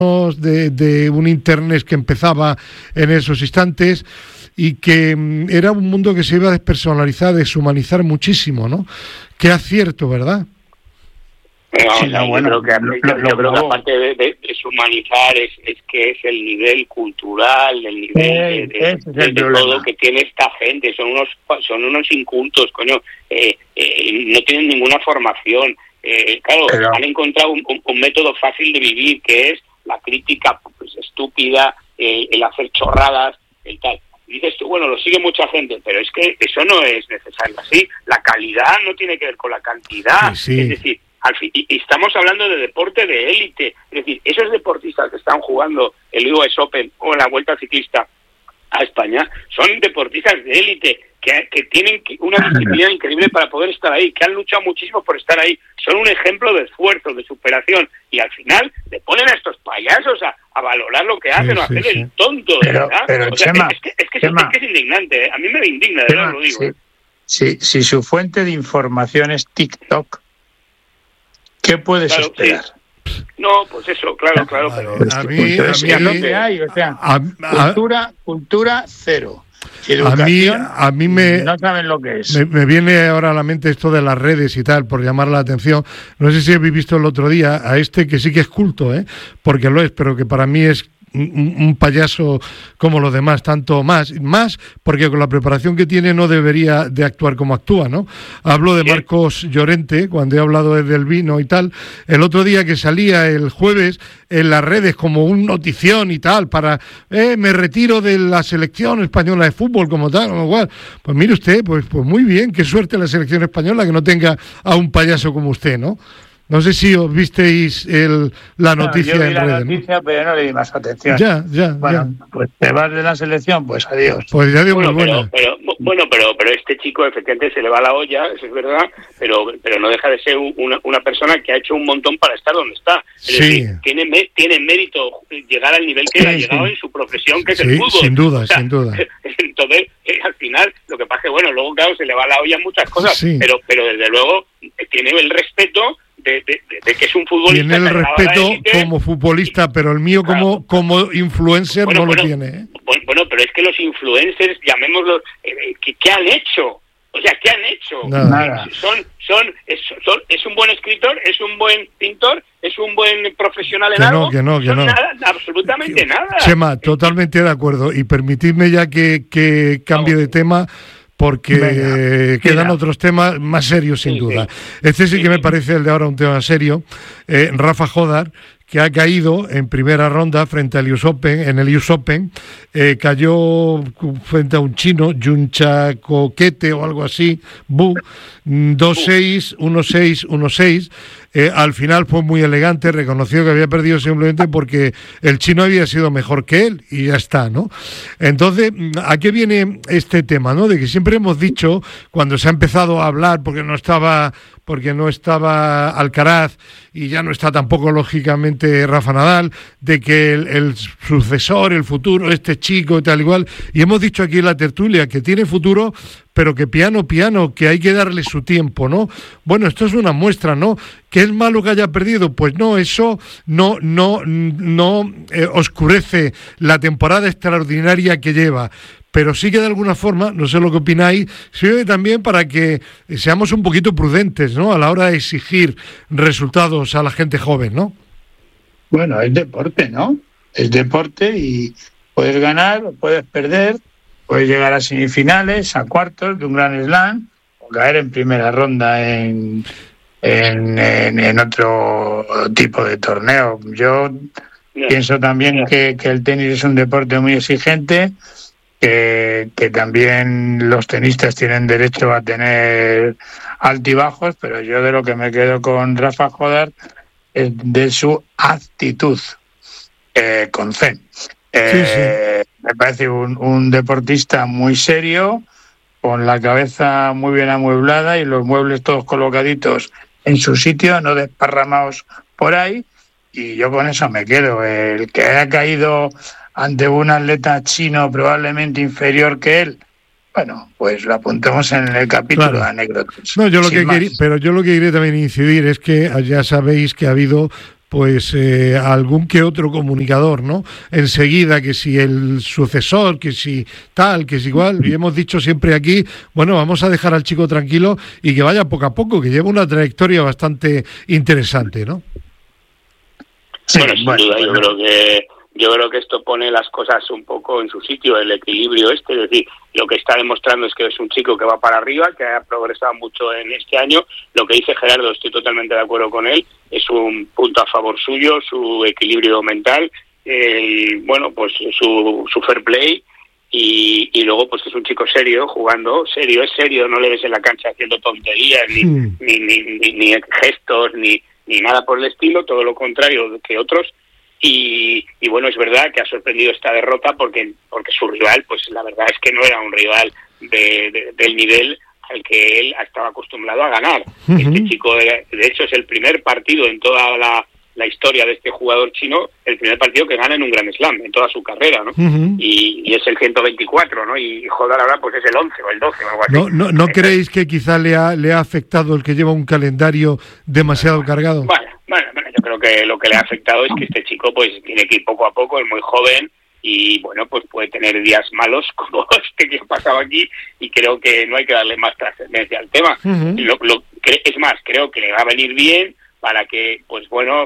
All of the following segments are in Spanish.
de un internet que empezaba en esos instantes y que era un mundo que se iba a despersonalizar, deshumanizar muchísimo, ¿no? Qué acierto, ¿verdad? Yo creo que aparte de deshumanizar es que es el nivel cultural, el nivel de todo que tiene esta gente. Son unos incultos, coño. No tienen ninguna formación. Claro, han encontrado un método fácil de vivir, que es la crítica pues, estúpida, el hacer chorradas, el tal. Y dices tú, bueno, lo sigue mucha gente, pero es que eso no es necesario así. La calidad no tiene que ver con la cantidad. Sí. Es decir, y estamos hablando de deporte de élite. Es decir, esos deportistas que están jugando el US Open o la Vuelta Ciclista a España son deportistas de élite que tienen una disciplina increíble para poder estar ahí, que han luchado muchísimo por estar ahí. Son un ejemplo de esfuerzo, de superación, y al final le ponen a estos payasos a valorar lo que hacen o a hacer el tonto, ¿verdad? Pero o sea, Chema, es que es indignante, ¿eh? A mí me indigna, de verdad lo digo. Si su fuente de información es TikTok, ¿qué puedes esperar? Sí. No, pues eso, claro, pero a mí lo que hay, o sea, cultura cero. A mí no saben lo que es. Me viene ahora a la mente esto de las redes y tal, por llamar la atención. No sé si habéis visto el otro día a este que sí que es culto, porque lo es, pero que para mí es un payaso como los demás, tanto más porque con la preparación que tiene no debería de actuar como actúa, ¿no? Hablo de Marcos Llorente, cuando he hablado del vino y tal, el otro día que salía el jueves en las redes como un notición y tal, para me retiro de la selección española de fútbol como tal, como igual. Pues mire usted, pues muy bien, qué suerte la selección española que no tenga a un payaso como usted, ¿no? No sé si os visteis la noticia en redes. Yo vi la noticia, pero no le di más atención. Ya. Pues te vas de la selección, pues adiós. Pues ya digo, pero este chico efectivamente se le va la olla, eso es verdad, pero no deja de ser una persona que ha hecho un montón para estar donde está. Es decir, tiene mérito llegar al nivel que ha llegado en su profesión, que es el fútbol. Sin duda. Entonces, al final, lo que pasa es que, bueno, luego claro, se le va la olla en muchas cosas, pero desde luego tiene el respeto de que es un futbolista. Tiene el respeto como futbolista, pero el mío como influencer no lo tiene. Bueno, pero es que los influencers, llamémoslos, ¿qué han hecho? O sea, ¿qué han hecho? Nada. Es un buen escritor, es un buen pintor, es un buen profesional en algo. Que no. Nada, absolutamente nada. Chema, totalmente de acuerdo. Y permitidme ya que cambie de tema, porque quedan otros temas más serios, sin duda. Este sí que me parece el de ahora un tema serio. Rafa Jodar, que ha caído en primera ronda frente al US Open, en el US Open, cayó frente a un chino, Yuncha Coquete o algo así, 2-6, 1-6, 1-6. Al final fue muy elegante, reconoció que había perdido simplemente porque el chino había sido mejor que él y ya está, ¿no? Entonces, ¿a qué viene este tema, no? De que siempre hemos dicho, cuando se ha empezado a hablar, porque no estaba Alcaraz y ya no está tampoco lógicamente Rafa Nadal, de que el sucesor, el futuro, este chico y tal igual, y hemos dicho aquí en la tertulia que tiene futuro, pero que piano, que hay que darle su tiempo, ¿no? Bueno, esto es una muestra, ¿no? ¿Que es malo que haya perdido? Pues no, eso no oscurece la temporada extraordinaria que lleva, pero sí que de alguna forma, no sé lo que opináis, sirve también para que seamos un poquito prudentes, ¿no? A la hora de exigir resultados a la gente joven, ¿no? Bueno, es deporte, ¿no? Es deporte y puedes ganar o puedes perder, puedes llegar a semifinales, a cuartos de un Grand Slam o caer en primera ronda en otro tipo de torneo. Yo pienso también que el tenis es un deporte muy exigente, que también los tenistas tienen derecho a tener altibajos, pero yo de lo que me quedo con Rafa Jodar es de su actitud con Zen. Me parece un deportista muy serio, con la cabeza muy bien amueblada y los muebles todos colocaditos en su sitio, no desparramados por ahí, y yo con eso me quedo. El que haya caído ante un atleta chino probablemente inferior que él, bueno, pues lo apuntamos en el capítulo de anécdotas. No, yo lo que quería también incidir es que ya sabéis que ha habido pues algún que otro comunicador, ¿no? Enseguida, que si el sucesor, que si tal, que si igual, y hemos dicho siempre aquí, bueno, vamos a dejar al chico tranquilo y que vaya poco a poco, que lleva una trayectoria bastante interesante, ¿no? Sí, bueno, sin duda, yo creo que esto pone las cosas un poco en su sitio, el equilibrio es decir, lo que está demostrando es que es un chico que va para arriba, que ha progresado mucho en este año. Lo que dice Gerardo, estoy totalmente de acuerdo con él, es un punto a favor suyo, su equilibrio mental, bueno, pues su fair play, y luego pues que es un chico serio, jugando, serio, es serio, no le ves en la cancha haciendo tonterías, ni gestos, ni nada por el estilo, todo lo contrario que otros. Y bueno, es verdad que ha sorprendido esta derrota porque su rival, pues la verdad es que no era un rival del nivel al que él estaba acostumbrado a ganar. Este chico, de hecho, es el primer partido en toda la historia de este jugador chino, el primer partido que gana en un Grand Slam, en toda su carrera, ¿no? Y es el 124, ¿no? Y Hodar ahora pues es el 11 o el 12 o algo así. ¿No creéis que quizá le ha afectado el que lleva un calendario demasiado cargado? Bueno, yo creo que lo que le ha afectado es que este chico pues tiene que ir poco a poco, es muy joven y bueno, pues puede tener días malos como este que ha pasado aquí, y creo que no hay que darle más trascendencia al tema. Es más, creo que le va a venir bien para que, pues bueno,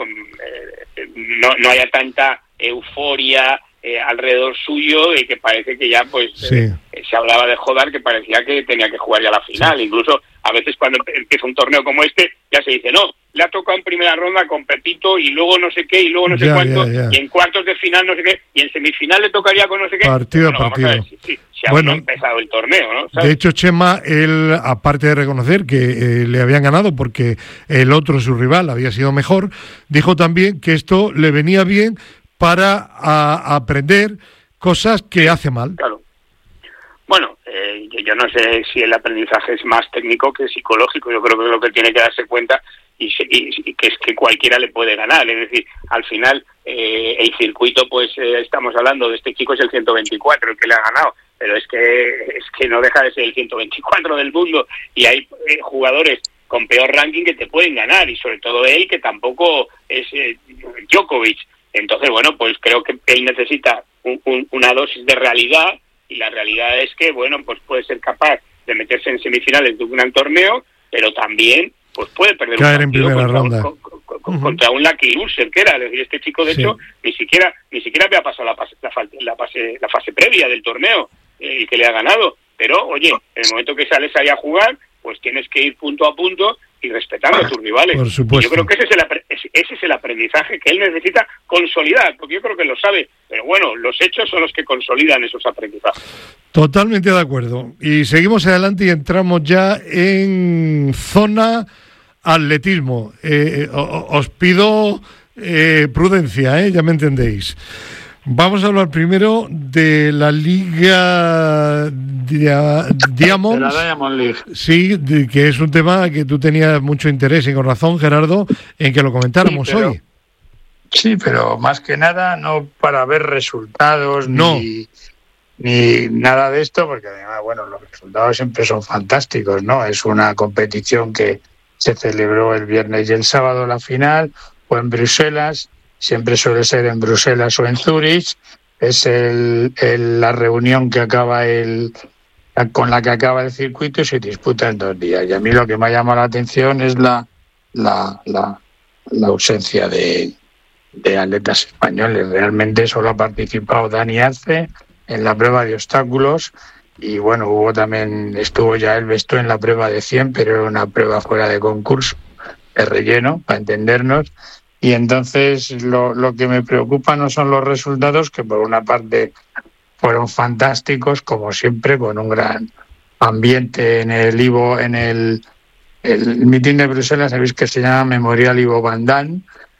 no haya tanta euforia alrededor suyo, y que parece que ya pues se hablaba de Hodar, que parecía que tenía que jugar ya la final. Incluso a veces cuando empieza un torneo como este ya se dice, no, le ha tocado en primera ronda con Pepito y luego no sé qué y luego no sé cuánto, y en cuartos de final no sé qué, y en semifinal le tocaría con no sé qué. Partido a partido. Vamos a ver si aún no ha empezado el torneo, ¿no? ¿Sabes? De hecho, Chema, él, aparte de reconocer que le habían ganado porque el otro, su rival, había sido mejor, dijo también que esto le venía bien para aprender cosas que hace mal. Claro. Bueno, yo no sé si el aprendizaje es más técnico que psicológico. Yo creo que lo que tiene que darse cuenta y que es que cualquiera le puede ganar. Es decir, al final el circuito, pues estamos hablando de este chico, es el 124 el que le ha ganado, pero es que no deja de ser el 124 del mundo, y hay jugadores con peor ranking que te pueden ganar, y sobre todo él, que tampoco es Djokovic. Entonces, bueno, pues creo que él necesita una dosis de realidad, y la realidad es que, bueno, pues puede ser capaz de meterse en semifinales de un gran torneo, pero también pues puede perder caer en primera ronda contra un lucky loser, que era. Es decir, este chico, de hecho, ni siquiera había pasado la fase previa del torneo, que le ha ganado. Pero, oye, en el momento que sales ahí a jugar, pues tienes que ir punto a punto y respetando a tus rivales. Por supuesto. Y yo creo que ese es el aprendizaje que él necesita consolidar, porque yo creo que lo sabe, pero bueno, los hechos son los que consolidan esos aprendizajes. Totalmente de acuerdo. Y seguimos adelante y entramos ya en zona atletismo. Os pido prudencia, ya me entendéis. Vamos a hablar primero de la Liga Diamond. De la Diamond League. Sí, que es un tema que tú tenías mucho interés, y con razón, Gerardo, en que lo comentáramos hoy. Sí, pero más que nada no para ver resultados ni nada de esto, porque además, bueno, los resultados siempre son fantásticos, ¿no? Es una competición que se celebró el viernes y el sábado la final, o en Bruselas. Siempre suele ser en Bruselas o en Zúrich. Es la reunión que acaba con la que acaba el circuito, y se disputa en 2 días. Y a mí lo que me ha llamado la atención es la ausencia de atletas españoles. Realmente solo ha participado Dani Arce en la prueba de obstáculos, y bueno, estuvo ya el Besto en la prueba de 100, pero era una prueba fuera de concurso, de relleno, para entendernos. Y entonces lo que me preocupa no son los resultados, que por una parte fueron fantásticos, como siempre, con un gran ambiente en el mitin de Bruselas. Sabéis que se llama Memorial Ivo Van Damme,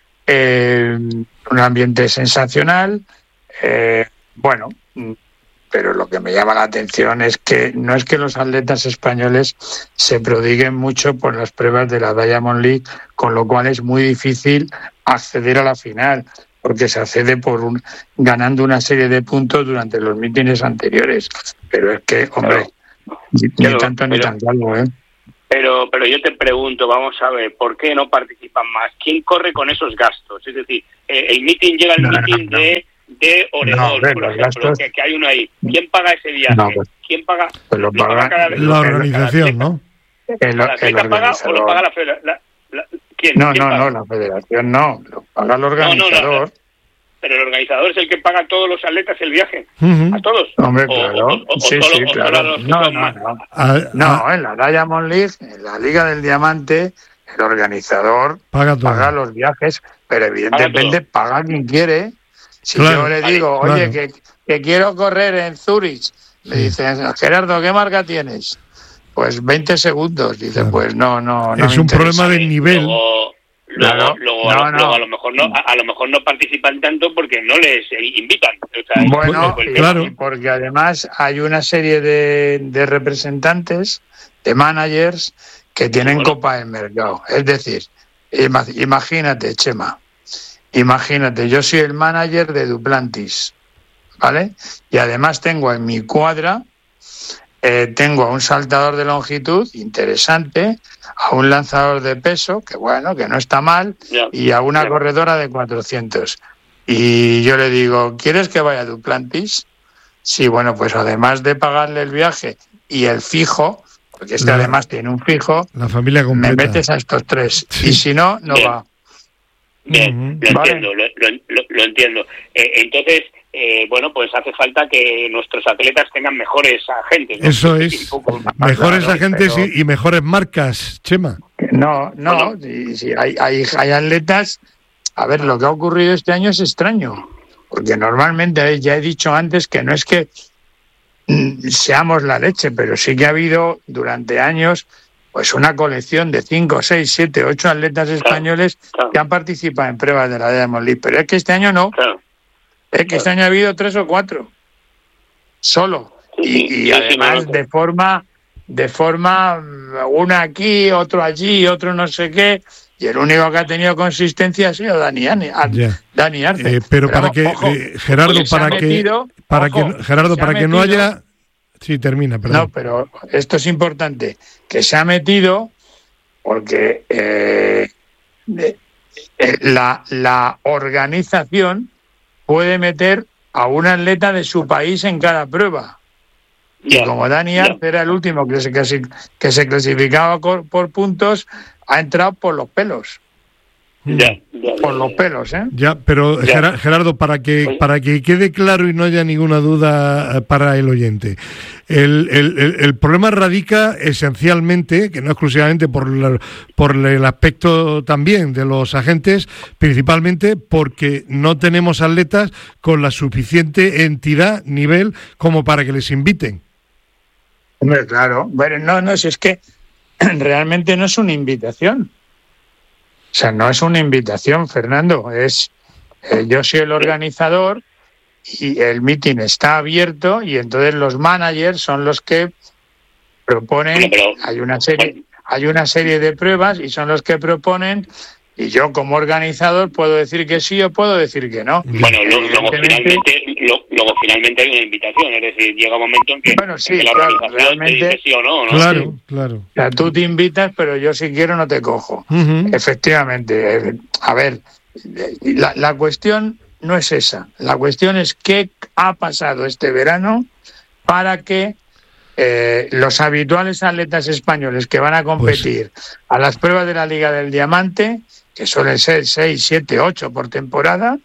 un ambiente sensacional. Bueno, pero lo que me llama la atención es que no es que los atletas españoles se prodiguen mucho por las pruebas de la Diamond League, con lo cual es muy difícil acceder a la final, porque se accede ganando una serie de puntos durante los mítines anteriores. Pero es que, hombre, ni tanto ni tan largo, Pero yo te pregunto, vamos a ver, ¿por qué no participan más? ¿Quién corre con esos gastos? Es decir, el meeting llega al meeting de Oregón, por ejemplo, gastos, que hay uno ahí. ¿Quién paga ese viaje? ¿Quién paga? Pues lo paga la organización, ¿no? ¿La atleta paga o lo paga la federación? ¿Quién? No, la federación no, lo paga el organizador. Pero el organizador es el que paga a todos los atletas el viaje. ¿A todos? Hombre, claro. Sí, claro. No, en la Diamond League, en la Liga del Diamante, el organizador paga los viajes, pero evidentemente paga quien quiere. Si yo le digo, oye, que quiero correr en Zurich, me dicen, Gerardo, ¿qué marca tienes? Pues 20 segundos. Dice, pues no. Es un problema del nivel. Luego a lo mejor no participan tanto porque no les invitan. Bueno, claro, porque además hay una serie de representantes, de managers, que tienen copa del mercado. Es decir, imagínate, Chema, yo soy el manager de Duplantis, ¿vale? Y además tengo en mi cuadra tengo a un saltador de longitud interesante, a un lanzador de peso, que no está mal, y a una corredora de 400. Y yo le digo, ¿quieres que vaya a Duplantis? Sí, bueno, pues además de pagarle el viaje y el fijo, porque además tiene un fijo, la familia completa, me metes a estos tres. Sí. Y si no va. Bien, lo entiendo. Entonces, pues hace falta que nuestros atletas tengan mejores agentes, ¿no? Eso es, mejores agentes y mejores marcas, Chema. No, si hay atletas. A ver, lo que ha ocurrido este año es extraño, porque normalmente, ya he dicho antes, que no es que seamos la leche, pero sí que ha habido durante años pues una colección de 5, 6, 7, 8 atletas españoles que han participado en pruebas de la Diamond League, pero es que este año no. Es que este año ha habido 3 o 4 solo, y además de forma una aquí, otro allí, otro no sé qué, y el único que ha tenido consistencia ha sido Dani Arce. Pero para que Gerardo, para que no haya. Sí, termina, perdón. No, pero esto es importante, que se ha metido porque la organización puede meter a un atleta de su país en cada prueba. Y como Dani Arce era el último que se clasificaba por puntos, ha entrado por los pelos. Por los pelos, ¿eh? Pero Gerardo, para que quede claro y no haya ninguna duda para el oyente, el problema radica esencialmente, que no exclusivamente por el aspecto también de los agentes, principalmente porque no tenemos atletas con la suficiente entidad, nivel, como para que les inviten. Hombre, claro. Bueno, no, si es que realmente no es una invitación. O sea, no es una invitación, Fernando, yo soy el organizador y el meeting está abierto y entonces los managers son los que proponen, hay una serie de pruebas y son los que proponen, y yo como organizador puedo decir que sí o puedo decir que no. Bueno, luego finalmente hay una invitación, es decir, llega un momento en que, la organización te dice sí o no, ¿no? Claro. O sea, tú te invitas, pero yo si quiero no te cojo. Efectivamente. A ver, la cuestión no es esa. La cuestión es qué ha pasado este verano para que los habituales atletas españoles que van a competir a las pruebas de la Liga del Diamante, que suelen ser 6, 7, 8 por temporada,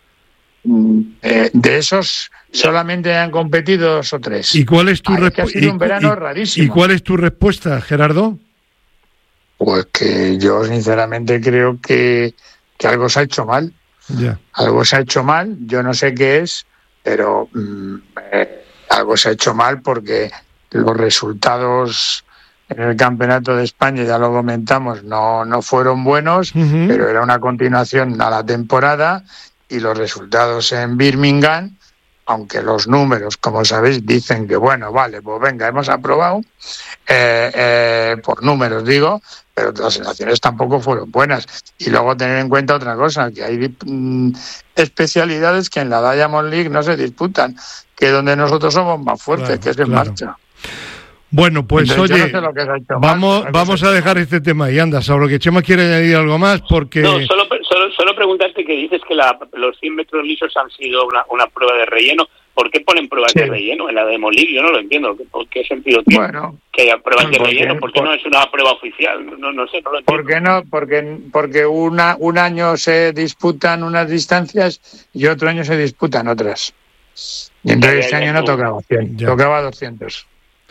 de esos solamente han competido 2 o 3. ¿Y cuál es tu respuesta? Ha sido un verano rarísimo. ¿Y cuál es tu respuesta, Gerardo? Pues que yo sinceramente creo que algo se ha hecho mal. Algo se ha hecho mal, yo no sé qué es, pero algo se ha hecho mal porque los resultados en el Campeonato de España, ya lo comentamos, no fueron buenos, pero era una continuación a la temporada, y los resultados en Birmingham, aunque los números, como sabéis, dicen que pues venga, hemos aprobado, por números digo, pero las sensaciones tampoco fueron buenas. Y luego tener en cuenta otra cosa, que hay especialidades que en la Diamond League no se disputan, que donde nosotros somos más fuertes, que es en marcha. Bueno, pues entonces, oye, no sé vamos a dejar este tema y anda, Sauro, que Chema quiere añadir algo más porque... No, solo preguntarte que dices que los 100 metros lisos han sido una prueba de relleno. ¿Por qué ponen pruebas de relleno en la de Molí? Yo no lo entiendo. ¿Por qué sentido tiene que haya pruebas de relleno? ¿Por qué no es una prueba oficial? No sé, no lo entiendo. ¿Por qué no? Porque un año se disputan unas distancias y otro año se disputan otras. Y entonces este año no tocaba 100, tocaba 200.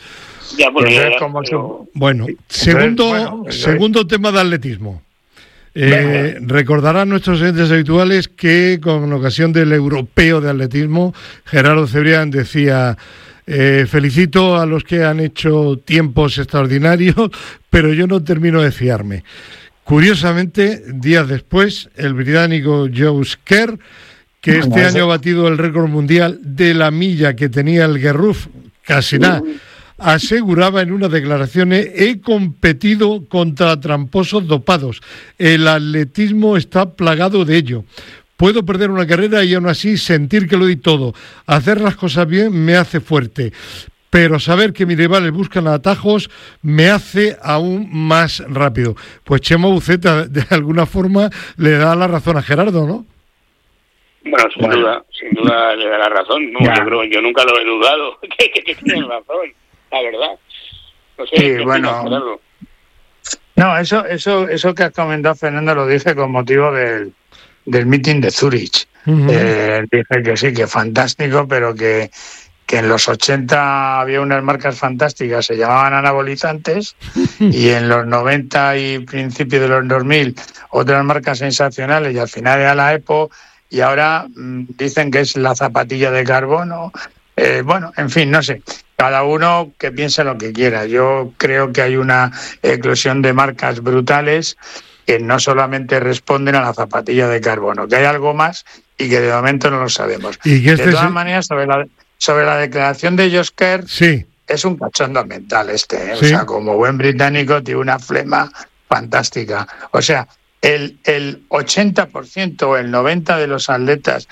Bueno, segundo tema de atletismo. Recordarán nuestros oyentes habituales que con ocasión del Europeo de Atletismo, Gerardo Cebrián decía: felicito a los que han hecho tiempos extraordinarios, pero yo no termino de fiarme. Curiosamente, días después, el británico Josh Kerr, que este año ha batido el récord mundial de la milla que tenía el Gerruf, casi nada, aseguraba en unas declaraciones: he competido contra tramposos dopados. El atletismo está plagado de ello. Puedo perder una carrera y aún así sentir que lo di todo. Hacer las cosas bien me hace fuerte. Pero saber que mis rivales buscan atajos me hace aún más rápido. Pues Chema Buceta, de alguna forma, le da la razón a Gerardo, ¿no? Bueno, sin duda le da la razón. No, yo nunca lo he dudado que tiene razón. La verdad. No sé, sí, bueno. No, eso que has comentado, Fernando, lo dije con motivo del meeting de Zurich. Dije que sí, que fantástico, pero que en los 80 había unas marcas fantásticas, se llamaban anabolizantes, y en los 90 y principios de los 2000 otras marcas sensacionales, y al final era la EPO, y ahora dicen que es la zapatilla de carbono. Bueno, en fin, no sé. Cada uno que piense lo que quiera. Yo creo que hay una eclosión de marcas brutales que no solamente responden a la zapatilla de carbono, que hay algo más y que de momento no lo sabemos. De todas maneras, sobre la declaración de Josh Kerr, es un cachondo mental ¿Sí? O sea, como buen británico tiene una flema fantástica. O sea, el 80% o el 90% de los atletas,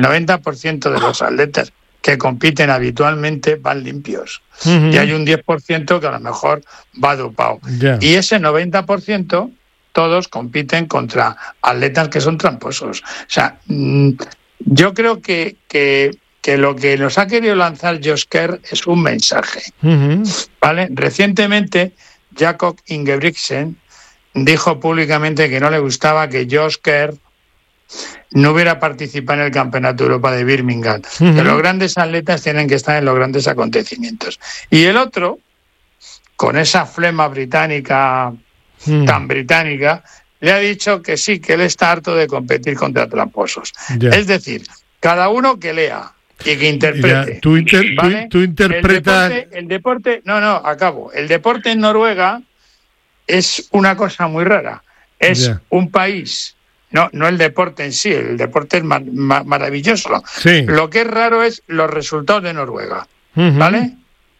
que compiten habitualmente van limpios. Y hay un 10% que a lo mejor va dopado. Y ese 90% todos compiten contra atletas que son tramposos. O sea, yo creo que lo que nos ha querido lanzar Josh Kerr es un mensaje. ¿Vale? Recientemente, Jakob Ingebrigtsen dijo públicamente que no le gustaba que Josh Kerr no hubiera participado en el Campeonato de Europa de Birmingham. Que los grandes atletas tienen que estar en los grandes acontecimientos. Y el otro, con esa flema británica, tan británica, le ha dicho que sí, que él está harto de competir contra tramposos. Es decir, cada uno que lea y que interprete. Tú interpretas... El deporte, acabo. El deporte en Noruega es una cosa muy rara. Es un país... No el deporte en sí, el deporte es maravilloso. Lo que es raro es los resultados de Noruega, ¿vale?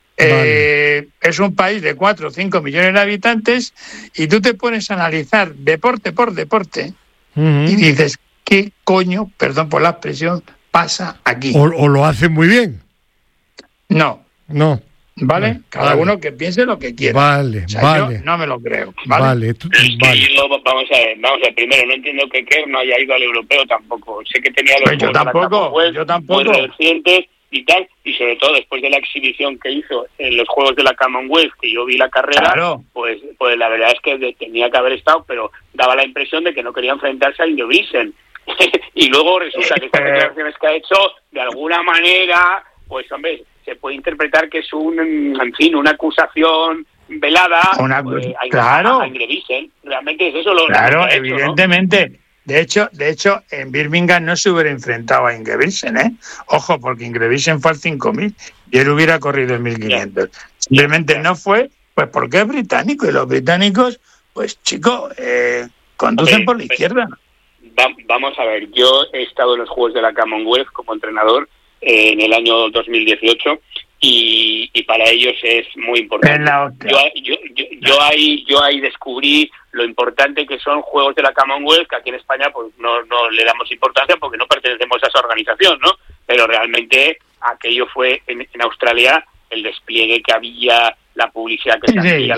Es un país de 4 o 5 millones de habitantes y tú te pones a analizar deporte por deporte y dices, ¿qué coño, perdón por la expresión, pasa aquí? O lo hacen muy bien. No. ¿Vale? Cada uno que piense lo que quiera. Yo no me lo creo. Vamos a ver. Primero, no entiendo que Kerr no haya ido al europeo tampoco. Sé que tenía los yo tampoco. Muy recientes y tal, y sobre todo después de la exhibición que hizo en los Juegos de la Commonwealth, que yo vi la carrera, pues la verdad es que tenía que haber estado, pero daba la impresión de que no quería enfrentarse a Ingebrigtsen. Y luego resulta que estas declaraciones que ha hecho, de alguna manera, pues hombre, se puede interpretar que es una acusación velada a Ingebrigtsen. Realmente es eso lo que ha hecho, evidentemente, ¿no? De hecho, en Birmingham no se hubiera enfrentado a Ingebrigtsen, Ojo, porque Ingebrigtsen fue al 5.000 y él hubiera corrido el 1.500. Simplemente no fue, pues porque es británico y los británicos, pues chico, conducen por la izquierda. Vamos a ver, yo he estado en los Juegos de la Commonwealth como entrenador en el año 2018 y para ellos es muy importante. Yo ahí descubrí lo importante que son Juegos de la Commonwealth, que aquí en España pues no le damos importancia porque no pertenecemos a esa organización, ¿no? Pero realmente aquello fue en Australia, el despliegue que había la publicidad que se hacía,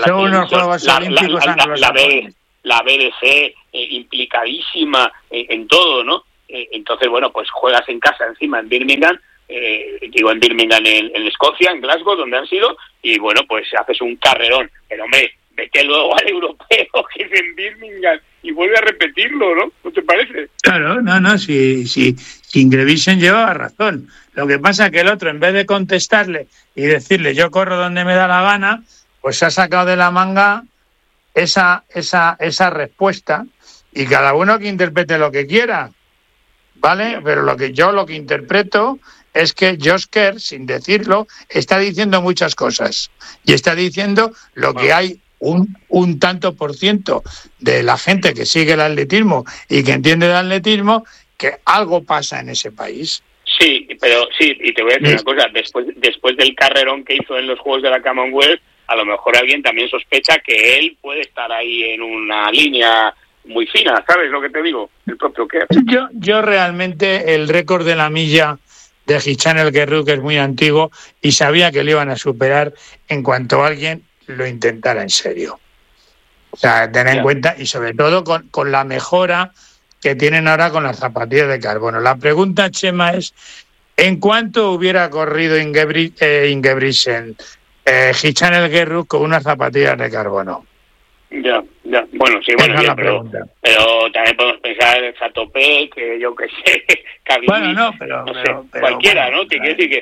la BBC implicadísima en todo, ¿no? Entonces, bueno, pues juegas en casa encima en Birmingham, en Birmingham, en Escocia, en Glasgow, donde han sido, y bueno, pues haces un carrerón. Pero hombre, vete luego al europeo, que es en Birmingham, y vuelve a repetirlo, ¿no? ¿No te parece? Claro, si Ingrevisen llevaba razón. Lo que pasa es que el otro, en vez de contestarle y decirle yo corro donde me da la gana, pues se ha sacado de la manga esa respuesta, y cada uno que interprete lo que quiera, ¿vale? Pero lo que interpreto es que Josh Kerr, sin decirlo, está diciendo muchas cosas, y está diciendo lo que hay un tanto por ciento de la gente que sigue el atletismo y que entiende el atletismo, que algo pasa en ese país. Sí, y te voy a decir una cosa, después del carrerón que hizo en los Juegos de la Commonwealth, a lo mejor alguien también sospecha que él puede estar ahí en una línea muy fina, ¿sabes lo que te digo? El propio Kerr. Yo realmente el récord de la milla de Hichan El Guerrero, que es muy antiguo, y sabía que lo iban a superar en cuanto alguien lo intentara en serio. O sea, ten en cuenta, y sobre todo con la mejora que tienen ahora con las zapatillas de carbono. La pregunta, Chema, es ¿en cuánto hubiera corrido Ingebrigtsen, Hichan El Guerrero con unas zapatillas de carbono? Ya. Bueno, sí, pero también podemos pensar en Zatopek, que yo que sé, Carlini, pero cualquiera, ¿no? Te quiero decir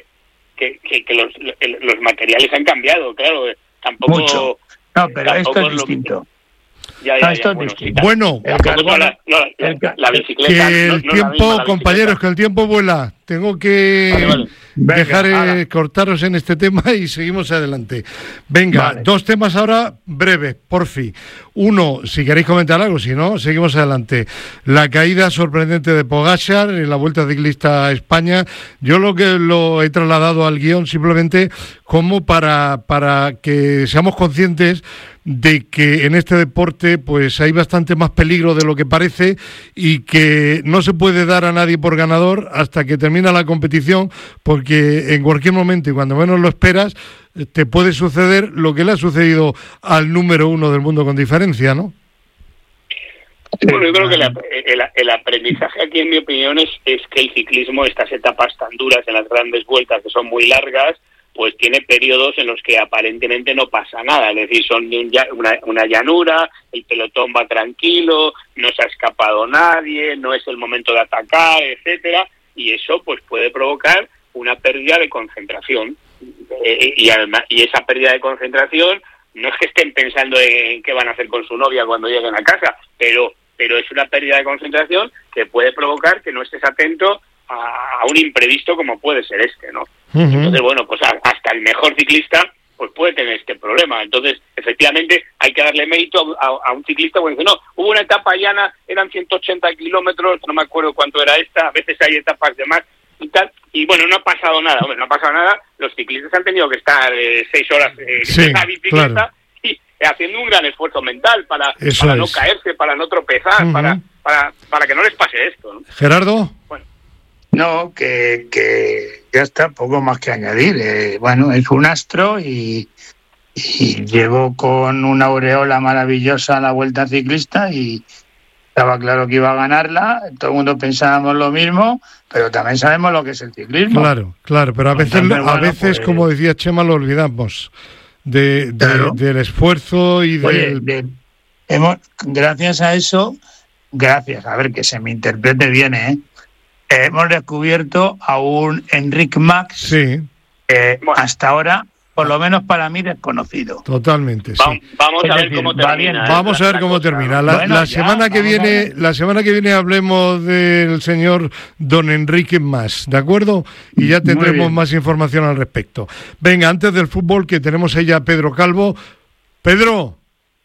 que los materiales han cambiado, claro, tampoco... Mucho. No, pero esto es distinto. Esto es distinto. Bueno, el carbono, la bicicleta... Que el tiempo, compañeros, que el tiempo vuela. Tengo que dejar cortaros en este tema y seguimos adelante. Venga, dos temas ahora breves, porfi. Uno, si queréis comentar algo, si no, seguimos adelante. La caída sorprendente de Pogačar en la Vuelta Ciclista a España. Yo lo he trasladado al guión simplemente como para que seamos conscientes de que en este deporte pues hay bastante más peligro de lo que parece, y que no se puede dar a nadie por ganador hasta que termina la competición, porque en cualquier momento y cuando menos lo esperas te puede suceder lo que le ha sucedido al número uno del mundo con diferencia, ¿no? Bueno, yo creo que el aprendizaje aquí, en mi opinión, es que el ciclismo, estas etapas tan duras en las grandes vueltas, que son muy largas, pues tiene periodos en los que aparentemente no pasa nada, es decir, son una llanura, el pelotón va tranquilo, no se ha escapado nadie, no es el momento de atacar, etcétera, y eso pues puede provocar una pérdida de concentración, y esa pérdida de concentración no es que estén pensando en qué van a hacer con su novia cuando lleguen a casa, pero es una pérdida de concentración que puede provocar que no estés atento a un imprevisto como puede ser este, ¿no? Entonces, bueno, pues hasta el mejor ciclista pues puede tener este problema. Entonces, efectivamente, hay que darle mérito a un ciclista, porque dice, no, hubo una etapa llana, eran 180 kilómetros, no me acuerdo cuánto era esta, a veces hay etapas de más y tal, y bueno, no ha pasado nada, no ha pasado nada, los ciclistas han tenido que estar 6 horas en la bicicleta, claro, y haciendo un gran esfuerzo mental para no caerse, para no tropezar, para que no les pase esto, ¿no? Gerardo. Bueno. No, que ya está, poco más que añadir. Bueno, es un astro y llegó con una aureola maravillosa a la Vuelta Ciclista y estaba claro que iba a ganarla. Todo el mundo pensábamos lo mismo, pero también sabemos lo que es el ciclismo. Claro, pero a veces pues, como decía Chema, lo olvidamos del esfuerzo y gracias a eso, a ver que se me interprete bien, hemos descubierto a un Enric Mas, hasta ahora, por lo menos para mí, desconocido. Totalmente, sí. Vamos a ver cómo termina. Vamos a ver cómo termina. La semana que viene hablemos del señor don Enrique Mas, ¿de acuerdo? Y ya tendremos más información al respecto. Venga, antes del fútbol, que tenemos ahí a Pedro Calvo. Pedro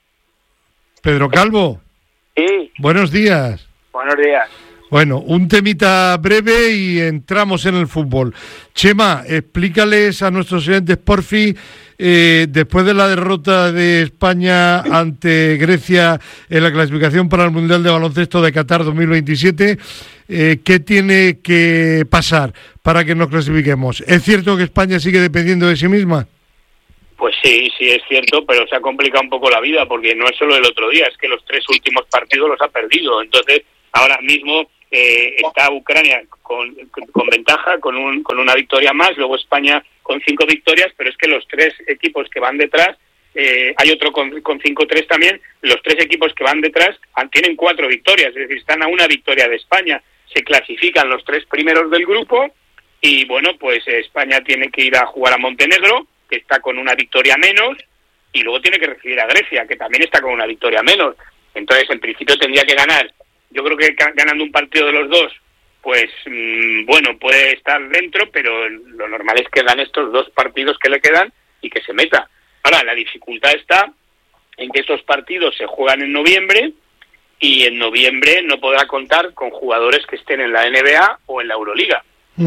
Calvo. Sí. Buenos días. Buenos días. Bueno, un temita breve y entramos en el fútbol. Chema, explícales a nuestros oyentes, porfi, después de la derrota de España ante Grecia en la clasificación para el Mundial de Baloncesto de Qatar 2027, ¿qué tiene que pasar para que nos clasifiquemos? ¿Es cierto que España sigue dependiendo de sí misma? Pues sí, es cierto, pero se ha complicado un poco la vida, porque no es solo el otro día, es que los 3 últimos partidos los ha perdido. Entonces, ahora mismo está Ucrania con ventaja, con una victoria más, luego España con 5 victorias, pero es que los 3 equipos que van detrás, hay otro con 5-3 también, los 3 equipos que van detrás tienen 4 victorias, es decir, están a una victoria de España. Se clasifican los 3 primeros del grupo y, bueno, pues España tiene que ir a jugar a Montenegro, que está con una victoria menos, y luego tiene que recibir a Grecia, que también está con una victoria menos. Entonces, en principio tendría que ganar. Yo creo que ganando un partido de los dos, pues, bueno, puede estar dentro, pero lo normal es que gane estos 2 partidos que le quedan y que se meta. Ahora, la dificultad está en que estos partidos se juegan en noviembre, y en noviembre no podrá contar con jugadores que estén en la NBA o en la Euroliga.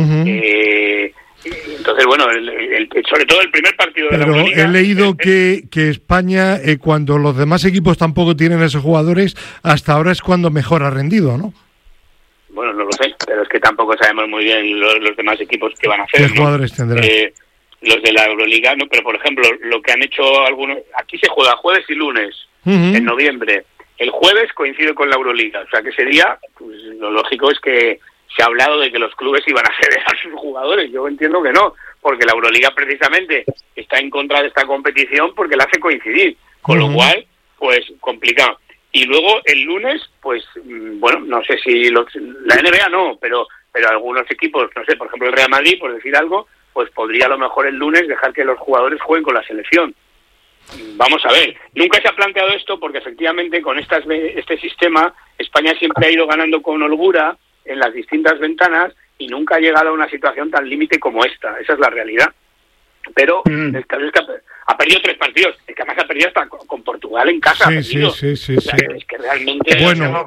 Entonces, bueno, sobre todo el primer partido de la Euroliga... Pero he leído que España, cuando los demás equipos tampoco tienen esos jugadores, hasta ahora es cuando mejor ha rendido, ¿no? Bueno, no lo sé, pero es que tampoco sabemos muy bien los demás equipos que van a hacer. ¿Qué jugadores tendrán? Los de la Euroliga, ¿no? Pero, por ejemplo, lo que han hecho algunos... Aquí se juega jueves y lunes, en noviembre. El jueves coincide con la Euroliga, o sea que ese día, pues, lo lógico es que se ha hablado de que los clubes iban a ceder a sus jugadores. Yo entiendo que no, porque la Euroliga precisamente está en contra de esta competición porque la hace coincidir, con lo cual, pues, complicado. Y luego el lunes, pues, bueno, no sé si la NBA no, pero algunos equipos, no sé, por ejemplo el Real Madrid, por decir algo, pues podría a lo mejor el lunes dejar que los jugadores jueguen con la selección. Vamos a ver, nunca se ha planteado esto porque efectivamente con este sistema España siempre ha ido ganando con holgura en las distintas ventanas y nunca ha llegado a una situación tan límite como esta. Esa es la realidad. Pero el caso es que ha perdido 3 partidos, es que además ha perdido hasta con Portugal en casa. Sí. O sea, es que realmente... Bueno,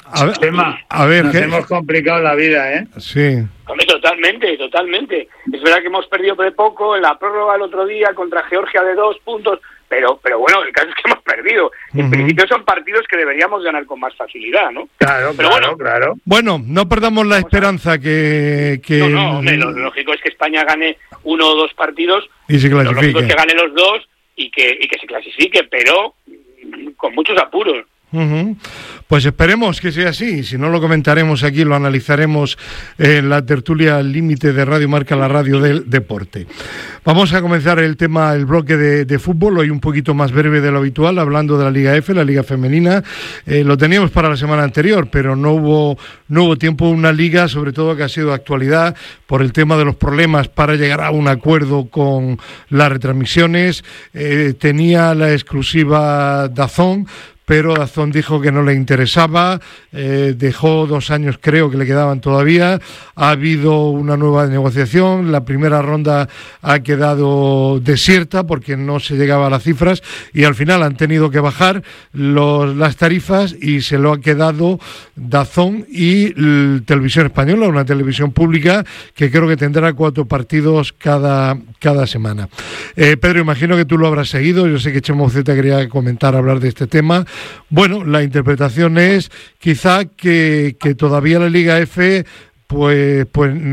a ver, nos hemos complicado la vida, ¿eh? Sí. Totalmente. Es verdad que hemos perdido de poco en la prórroga el otro día contra Georgia de 2 puntos, pero bueno, el caso es que hemos perdido. En principio son partidos que deberíamos ganar con más facilidad, ¿no? Claro. Bueno, no perdamos la esperanza que... No, lo lógico es que España gane 1 o 2 partidos, y se clasifique. Lo lógico es que gane los 2 y que se clasifique, pero con muchos apuros. Pues esperemos que sea así, si no lo comentaremos aquí, lo analizaremos en la tertulia límite de Radio Marca, la radio del deporte. Vamos a comenzar el bloque de fútbol, hoy un poquito más breve de lo habitual, hablando de la Liga F, la Liga Femenina. Lo teníamos para la semana anterior, pero no hubo tiempo, una liga sobre todo que ha sido de actualidad por el tema de los problemas para llegar a un acuerdo con las retransmisiones. Tenía la exclusiva DAZN, pero DAZN dijo que no le interesaba, dejó 2 años creo que le quedaban todavía, ha habido una nueva negociación, la primera ronda ha quedado desierta porque no se llegaba a las cifras y al final han tenido que bajar las tarifas y se lo ha quedado DAZN y Televisión Española, una televisión pública que creo que tendrá 4 partidos cada semana. Pedro, imagino que tú lo habrás seguido, yo sé que Chema Uceta quería hablar de este tema. Bueno, la interpretación es quizá que todavía la Liga F pues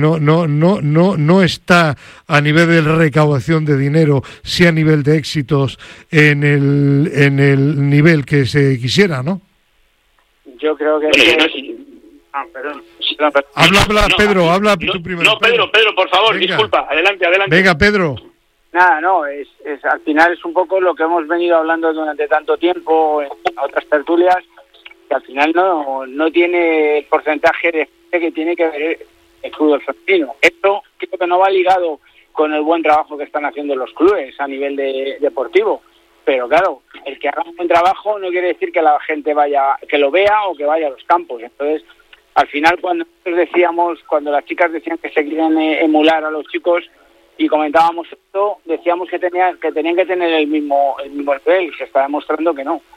no está a nivel de recaudación de dinero, sí a nivel de éxitos en el nivel que se quisiera, ¿no? Yo creo que... perdón. Habla, Pedro, habla tú primero. No, Pedro, por favor, venga. Disculpa, adelante. Venga, Pedro. Nada, al final es un poco lo que hemos venido hablando durante tanto tiempo en otras tertulias, que al final no tiene el porcentaje de gente que tiene que ver el fútbol femenino. Esto creo que no va ligado con el buen trabajo que están haciendo los clubes a nivel deportivo, pero claro, el que haga un buen trabajo no quiere decir que la gente que lo vea o que vaya a los campos. Entonces, al final cuando las chicas decían que se querían emular a los chicos, y comentábamos esto, decíamos que tenían que tener el mismo nivel y se está demostrando que no.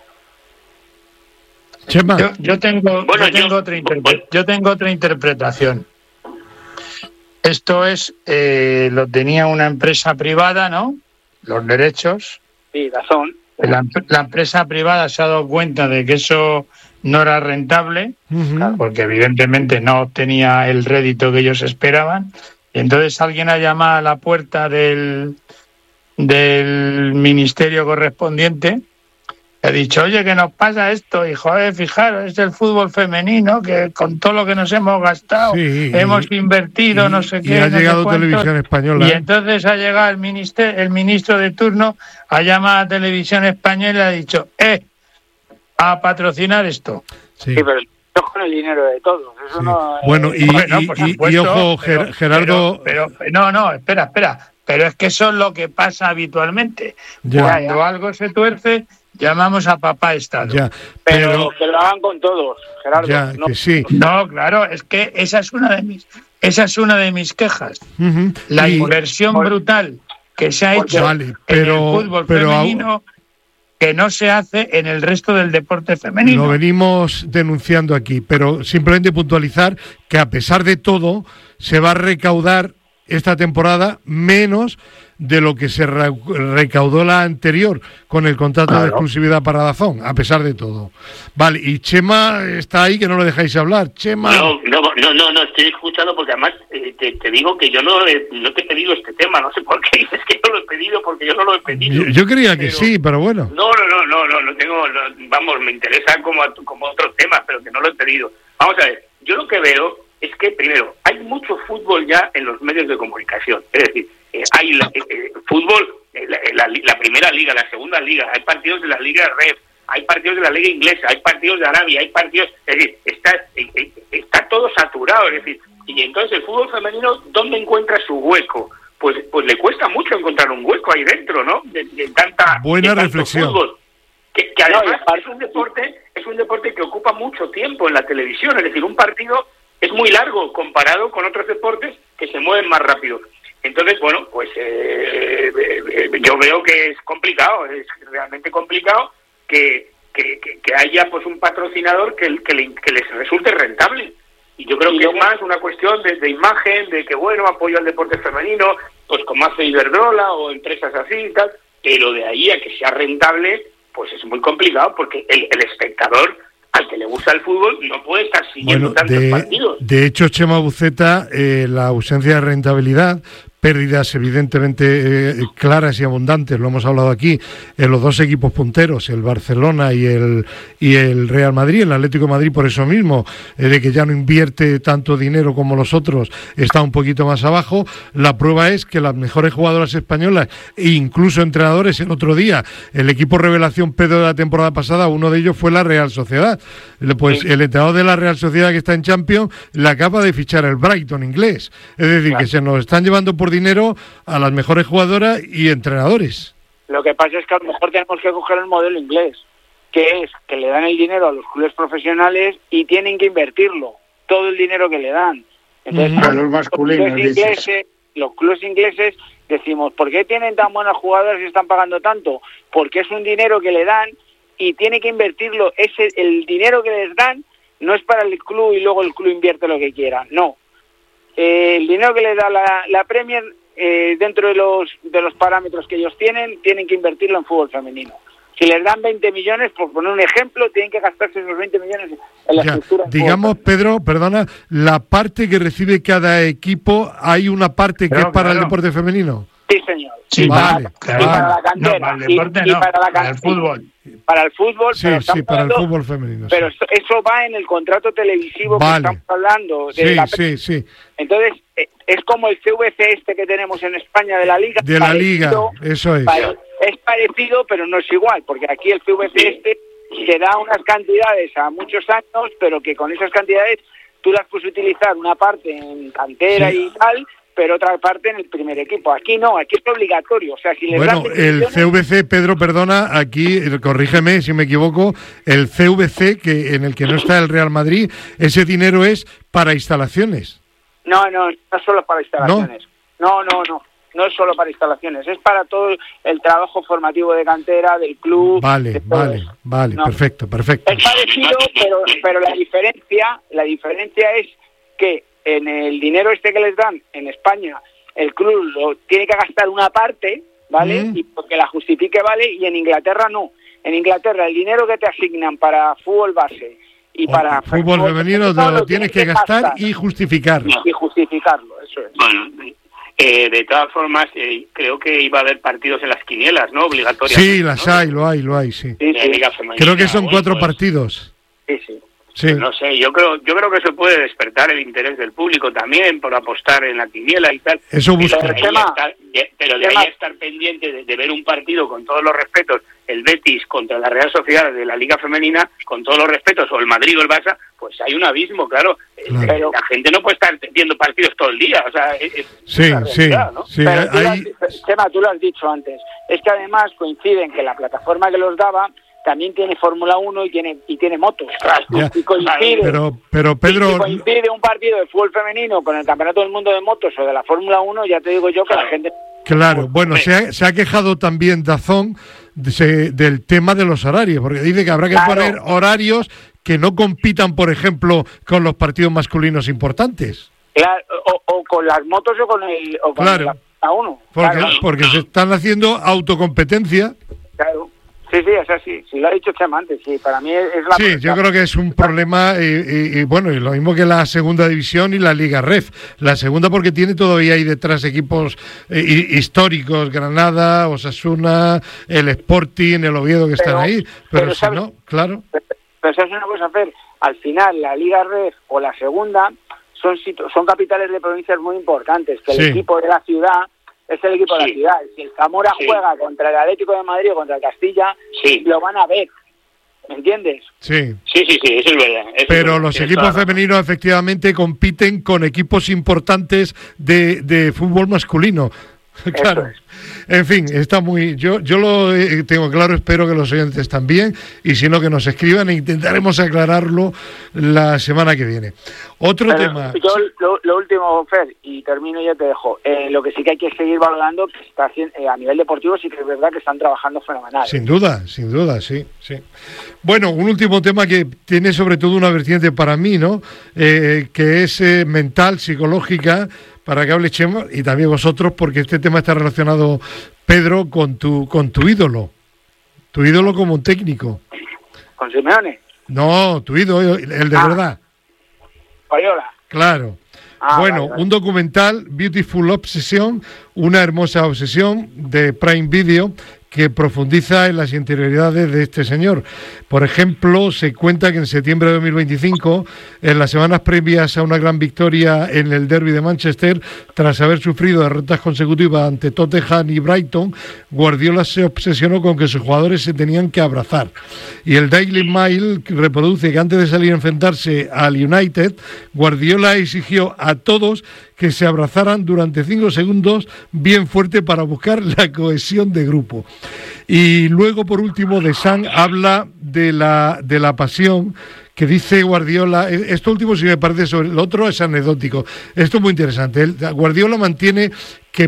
Yo tengo otra interpretación. Esto es lo tenía una empresa privada, ¿no? Los derechos. Sí, DAZN. La empresa privada se ha dado cuenta de que eso no era rentable, porque evidentemente no obtenía el rédito que ellos esperaban. Entonces alguien ha llamado a la puerta del del ministerio correspondiente, ha dicho, oye, que nos pasa esto, y joder, fijaros, es el fútbol femenino, que con todo lo que nos hemos gastado, hemos invertido, no sé qué. Y ha llegado Televisión Española. Y entonces ha llegado el ministro de turno, ha llamado a Televisión Española y le ha dicho, a patrocinar esto. Sí, pero con el dinero de todos. Eso no. Bueno, y ojo, Gerardo. Pero no, espera. Pero es que eso es lo que pasa habitualmente. Cuando algo se tuerce, llamamos a papá Estado. Ya, pero que lo hagan con todos, Gerardo. Ya, no. Que sí. No, claro, es que esa es una de mis quejas. La inversión brutal que se ha hecho en el fútbol femenino, que no se hace en el resto del deporte femenino. Lo venimos denunciando aquí, pero simplemente puntualizar que a pesar de todo se va a recaudar esta temporada menos de lo que se recaudó la anterior con el contrato de exclusividad para DAZN, a pesar de todo. Vale, y Chema está ahí, que no lo dejáis hablar. Chema. No, estoy escuchando porque además te digo que yo no te he pedido este tema, no sé por qué dices que yo lo he pedido, porque yo no lo he pedido. Yo creía que sí, pero bueno. No tengo, vamos, me interesa como otros temas, pero que no lo he pedido. Vamos a ver, yo lo que veo es que, primero, hay mucho fútbol ya en los medios de comunicación, es decir, hay fútbol, la primera liga, la segunda liga, hay partidos de la liga REF, hay partidos de la liga inglesa, hay partidos de Arabia, hay partidos, es decir, está todo saturado, es decir, y entonces el fútbol femenino, ¿dónde encuentra su hueco? Pues le cuesta mucho encontrar un hueco ahí dentro, ¿no? De tanta buena de reflexión. Fútbol, que además es un deporte que ocupa mucho tiempo en la televisión, es decir, un partido es muy largo comparado con otros deportes que se mueven más rápido. Entonces, bueno, pues yo veo que es complicado, es realmente complicado que haya pues un patrocinador que les resulte rentable. Y yo creo que es más una cuestión de imagen, de que, bueno, apoyo al deporte femenino, pues como hace Iberdrola o empresas así y tal, pero de ahí a que sea rentable, pues es muy complicado, porque el espectador, al que le gusta el fútbol, no puede estar siguiendo tantos partidos. De hecho, Chema Buceta, la ausencia de rentabilidad, pérdidas evidentemente claras y abundantes, lo hemos hablado aquí, en los dos equipos punteros, el Barcelona y el Real Madrid, el Atlético de Madrid por eso mismo, de que ya no invierte tanto dinero como los otros, está un poquito más abajo. La prueba es que las mejores jugadoras españolas e incluso entrenadores, el otro día, el equipo revelación Pedro de la temporada pasada, uno de ellos fue la Real Sociedad. Pues sí. El entrenador de la Real Sociedad, que está en Champions, le acaba de fichar el Brighton inglés. Es decir, claro, que se nos están llevando por dinero a las mejores jugadoras y entrenadores. Lo que pasa es que a lo mejor tenemos que coger el modelo inglés, que es que le dan el dinero a los clubes profesionales y tienen que invertirlo, todo el dinero que le dan. Entonces, los masculinos, los clubes ingleses decimos, ¿por qué tienen tan buenas jugadoras y están pagando tanto? Porque es un dinero que le dan y tiene que invertirlo. El dinero que les dan no es para el club y luego el club invierte lo que quiera, no. El dinero que le da la Premier, dentro de los parámetros que ellos tienen que invertirlo en fútbol femenino. Si les dan 20 millones, por poner un ejemplo, tienen que gastarse esos 20 millones en la estructura. Digamos, Pedro, perdona, la parte que recibe cada equipo, ¿hay una parte que es para el deporte femenino? Sí, señor. Sí, vale. Para la cantera. No, para el deporte no, para el fútbol. Para el fútbol, sí, para el fútbol femenino. Pero eso va en el contrato televisivo que estamos hablando. Sí. Entonces, es como el CVC que tenemos en España de la Liga. De la Liga, eso es. Es parecido, pero no es igual, porque aquí el CVC te da unas cantidades a muchos años, pero que con esas cantidades tú las puedes utilizar una parte en cantera y tal, pero otra parte en el primer equipo. Aquí no, aquí es obligatorio. O sea, si el CVC, Pedro, perdona, aquí, corrígeme si me equivoco, el CVC, en el que no está el Real Madrid, ese dinero es para instalaciones. No es solo para instalaciones. No es solo para instalaciones, es para todo el trabajo formativo de cantera, del club. Vale, perfecto. Es parecido, pero la diferencia es que en el dinero que les dan en España, el club lo tiene que gastar una parte, ¿vale? Y porque la justifique, ¿vale? Y en Inglaterra no. En Inglaterra el dinero que te asignan para fútbol base y para fútbol femenino lo tienes que gastar y justificarlo. Y justificarlo, eso es. Bueno, De todas formas, creo que iba a haber partidos en las quinielas, ¿no? Obligatorias. Sí, las hay, lo hay, sí. Liga Femenina, creo que son 4 partidos. Sí. Sí. No sé, yo creo que se puede despertar el interés del público también por apostar en la quiniela y tal. Eso busca. Pero de ahí estar pendiente de ver un partido, con todos los respetos, el Betis contra la Real Sociedad de la Liga Femenina, con todos los respetos, o el Madrid o el Barça, pues hay un abismo, claro. Pero la gente no puede estar viendo partidos todo el día, o sea, sí, ¿no? Sí. Pero Chema, tú lo has dicho antes, es que además coinciden que la plataforma que los daba también tiene Fórmula 1 y tiene motos. Y coincide, pero Pedro... Si coincide un partido de fútbol femenino con el Campeonato del Mundo de Motos o de la Fórmula 1, ya te digo yo que la gente... Claro, bueno, se ha quejado también DAZN del tema de los horarios, porque dice que habrá que poner horarios que no compitan, por ejemplo, con los partidos masculinos importantes. Claro, o con las motos o con la Fórmula 1. Porque se están haciendo autocompetencia. Claro. Sí, es así. Sí, lo ha dicho Chema antes. Sí, para mí es la... Sí, yo creo que es un problema, y bueno, y lo mismo que la segunda división y la Liga Ref. La segunda porque tiene todavía ahí detrás equipos históricos, Granada, Osasuna, el Sporting, el Oviedo, que están ahí. Pero si ¿sabes? no, claro. Pero ¿sabes una cosa, Fer? Al final, la Liga Ref o la segunda son capitales de provincias muy importantes, que el equipo de la ciudad... Es el equipo de la ciudad. Si el Zamora juega contra el Atlético de Madrid o contra el Castilla, lo van a ver. ¿Me entiendes? Sí, eso es verdad. Pero los equipos femeninos efectivamente compiten con equipos importantes de fútbol masculino. Claro. En fin, está muy... Yo lo tengo claro, espero que los oyentes también, y si no, que nos escriban e intentaremos aclararlo la semana que viene. Otro tema... Lo último, Fer, y termino y ya te dejo. Lo que sí que hay que seguir valorando, que está a nivel deportivo, sí que es verdad que están trabajando fenomenal. Sin duda, sí. Bueno, un último tema que tiene sobre todo una vertiente para mí, ¿no? Que es mental, psicológica, para que hable Chema y también vosotros, porque este tema está relacionado, Pedro, con tu ídolo. Tu ídolo como un técnico. ¿Con Simeone? No, tu ídolo, el de verdad. Guardiola. Claro. Bueno, vale. Un documental, Beautiful Obsession, una hermosa obsesión, de Prime Video, que profundiza en las interioridades de este señor. Por ejemplo, se cuenta que en septiembre de 2025, en las semanas previas a una gran victoria en el derbi de Manchester, tras haber sufrido derrotas consecutivas ante Tottenham y Brighton, Guardiola se obsesionó con que sus jugadores se tenían que abrazar. Y el Daily Mail reproduce que antes de salir a enfrentarse al United, Guardiola exigió a todos que se abrazaran durante 5 segundos bien fuerte para buscar la cohesión de grupo. Y luego, por último, The Sun habla de la pasión que dice Guardiola. Esto último sí me parece, sobre el otro es anecdótico. Esto es muy interesante. Guardiola mantiene que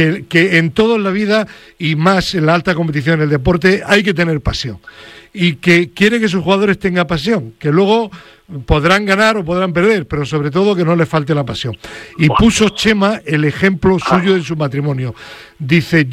en toda la vida, y más en la alta competición, en el deporte, hay que tener pasión. Y que quiere que sus jugadores tengan pasión, que luego podrán ganar o podrán perder, pero sobre todo que no les falte la pasión. Y puso Chema el ejemplo suyo en su matrimonio. Dice,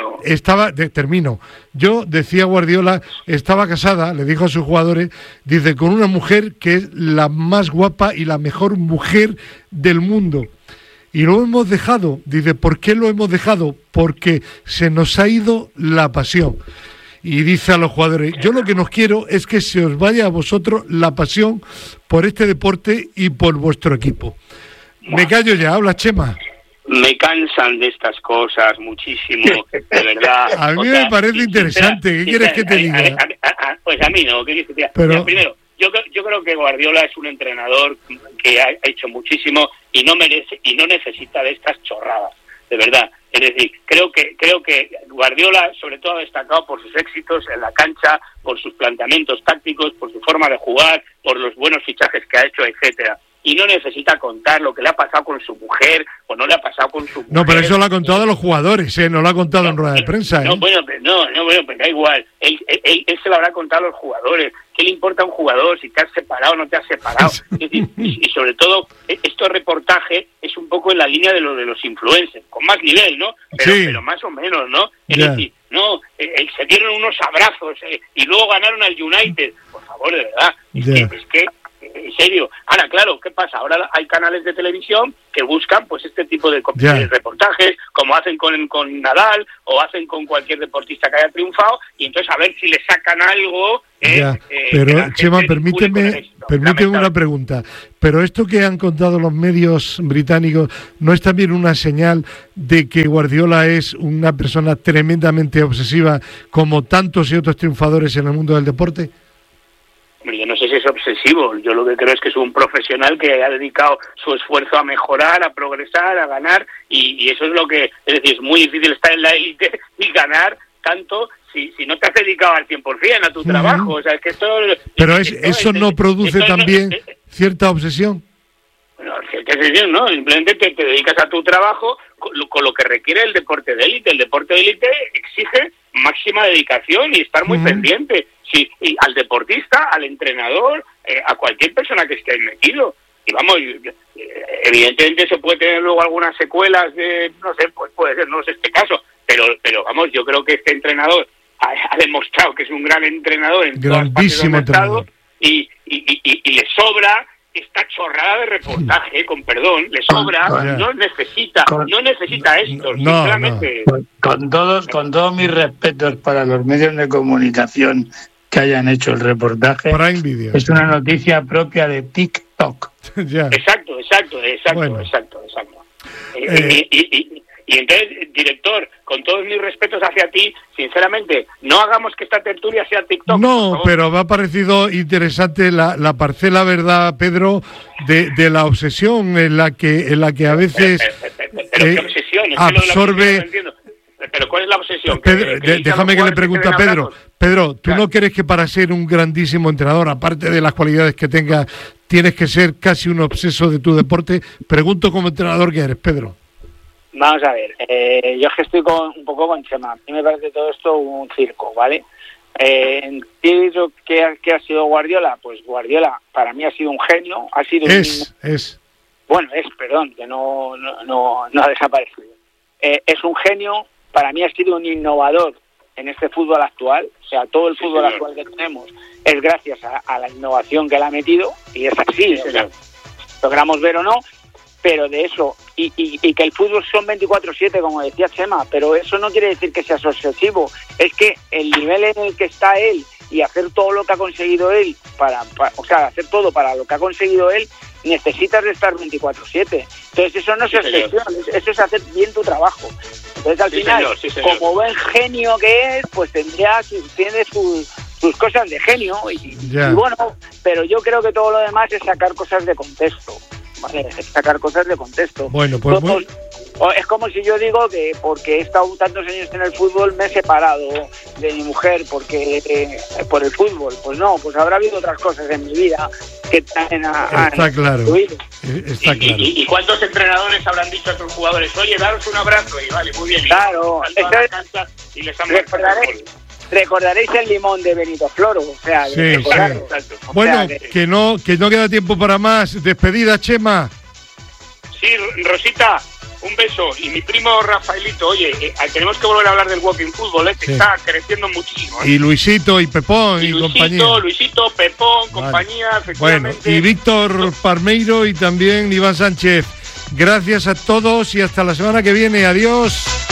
yo decía Guardiola, estaba casada, le dijo a sus jugadores, dice, con una mujer que es la más guapa y la mejor mujer del mundo. Y lo hemos dejado. Dice, ¿por qué lo hemos dejado? Porque se nos ha ido la pasión. Y dice a los jugadores, yo lo que no quiero es que se os vaya a vosotros la pasión por este deporte y por vuestro equipo. Me callo ya, habla Chema. Me cansan de estas cosas muchísimo, de verdad. A mí me parece interesante. ¿Qué quieres que te diga? Pues a mí no. ¿Qué quieres que te diga? Pero... Mira, primero, yo creo que Guardiola es un entrenador que ha hecho muchísimo y no merece y no necesita de estas chorradas, de verdad. Es decir, creo que Guardiola sobre todo ha destacado por sus éxitos en la cancha, por sus planteamientos tácticos, por su forma de jugar, por los buenos fichajes que ha hecho, etcétera. Y no necesita contar lo que le ha pasado con su mujer o no le ha pasado con su mujer. No, pero eso lo ha contado a los jugadores, no lo ha contado en rueda de prensa. No, bueno, pero da igual. Él se lo habrá contado a los jugadores. ¿Qué le importa a un jugador si te has separado o no te has separado? Y sobre todo, este reportaje es un poco en la línea de los influencers, con más nivel, ¿no? Pero más o menos, ¿no? Es decir, se dieron unos abrazos y luego ganaron al United. Por favor, de verdad. Es que En serio. Ahora, claro, ¿qué pasa? Ahora hay canales de televisión que buscan pues este tipo de reportajes, como hacen con Nadal o hacen con cualquier deportista que haya triunfado, y entonces a ver si le sacan algo. Pero, Chema, permíteme una pregunta. Pero esto que han contado los medios británicos, ¿no es también una señal de que Guardiola es una persona tremendamente obsesiva, como tantos y otros triunfadores en el mundo del deporte? Yo no sé si es obsesivo, yo lo que creo es que es un profesional que ha dedicado su esfuerzo a mejorar, a progresar, a ganar, y eso es lo que, es decir, es muy difícil estar en la élite y ganar tanto si no te has dedicado al 100% a tu trabajo. O sea, es que esto... Pero eso no produce también cierta obsesión. Bueno, cierta obsesión no, simplemente te dedicas a tu trabajo con lo que requiere el deporte de élite. El deporte de élite exige máxima dedicación y estar muy pendiente. Sí, y al deportista, al entrenador, a cualquier persona que esté ahí metido. Y vamos, evidentemente se puede tener luego algunas secuelas de, no sé, pues puede ser, no es este caso, pero vamos, yo creo que este entrenador ha demostrado que es un gran entrenador en todas partes del mercado y le sobra esta chorrada de reportaje, con perdón, le sobra, no necesita esto, sinceramente. Con todos mis respetos para los medios de comunicación que hayan hecho el reportaje, es una noticia propia de TikTok. Exacto. Bueno. Exacto. Y entonces, director, con todos mis respetos hacia ti, sinceramente, no hagamos que esta tertulia sea TikTok. No, pero me ha parecido interesante la parcela, ¿verdad, Pedro? De la obsesión en la que a veces ¿qué obsesión? absorbe... ¿Pero cuál es la obsesión? Déjame que le pregunte a Pedro. Pedro, ¿tú no crees que para ser un grandísimo entrenador, aparte de las cualidades que tengas, tienes que ser casi un obseso de tu deporte? Pregunto como entrenador que eres, Pedro. Vamos a ver, yo es que estoy un poco con Chema. A mí me parece todo esto un circo, ¿vale? ¿Qué ha sido Guardiola? Pues Guardiola para mí ha sido un genio, ha sido perdón, que no ha desaparecido. Es un genio, para mí ha sido un innovador en este fútbol actual. O sea, todo el fútbol actual que tenemos es gracias a la innovación que él ha metido, y es así, o sea, lo queramos ver o no, pero de eso, y que el fútbol son 24/7, como decía Chema, pero eso no quiere decir que seas obsesivo, es que el nivel en el que está él y hacer todo lo que ha conseguido él, hacer todo para lo que ha conseguido él, necesitas de estar 24/7. Entonces eso no es obsesión, eso es hacer bien tu trabajo. Entonces al final, señor. Como buen genio que es, pues tiene sus cosas de genio y bueno, pero yo creo que todo lo demás es sacar cosas de contexto. Vale, sacar cosas de contexto. Bueno, pues es como si yo digo que porque he estado tantos años en el fútbol me he separado de mi mujer por el fútbol. Pues no, pues habrá habido otras cosas en mi vida que también está claro. Está claro. ¿Y cuántos entrenadores habrán dicho a sus jugadores, oye, daros un abrazo? Y vale, muy bien. Claro, y les han recordaréis el limón de Benito Floro, o sea, bueno, que no queda tiempo para más. Despedida, Chema. Sí, Rosita, un beso. Y mi primo Rafaelito, oye, tenemos que volver a hablar del walking fútbol, que está creciendo muchísimo. Y Luisito y Pepón y compañía. Luisito, Pepón, compañía, efectivamente. Bueno, y Víctor Parmeiro y también Iván Sánchez. Gracias a todos y hasta la semana que viene. Adiós.